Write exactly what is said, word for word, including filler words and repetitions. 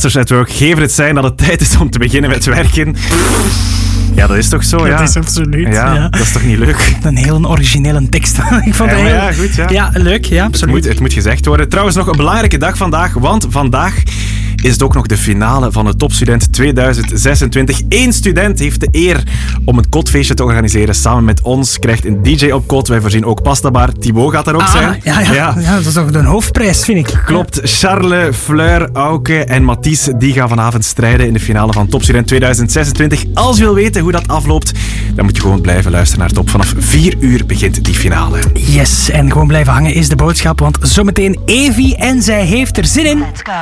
Masters at Work. Geven het zijn dat het tijd is om te beginnen met werken. Ja, dat is toch zo, ja? Dat is absoluut, ja, ja. Dat is toch niet leuk? Een heel originele tekst. Ik vond Ja, het heel... ja, goed, ja. Ja, leuk, ja, Het absoluut. moet, het moet gezegd worden. Trouwens, nog een belangrijke dag vandaag, want vandaag is het ook nog de finale van de Topstudent tweeduizend zesentwintig. Eén student heeft de eer om een kotfeestje te organiseren samen met ons. Krijgt een D J op kot. Wij voorzien ook pastabar. Thibaut gaat daar ook Ah, zijn. ja, ja. Ja. ja, dat is toch de hoofdprijs, vind ik. Klopt. Charles, Fleur, Auke en Mathies die gaan vanavond strijden in de finale van Topstudent tweeduizend zesentwintig. Als je wil weten hoe dat afloopt, dan moet je gewoon blijven luisteren naar Top. Vanaf vier uur begint die finale. Yes, en gewoon blijven hangen is de boodschap, want zometeen Evie en zij heeft er zin in.